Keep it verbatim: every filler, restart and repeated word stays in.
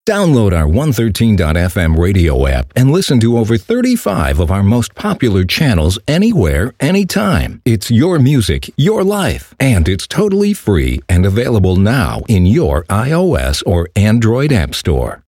Download our one thirteen dot f m radio app and listen to over thirty-five of our most popular channels anywhere, anytime. It's your music, your life, and it's totally free and available now in your iOS or Android app store.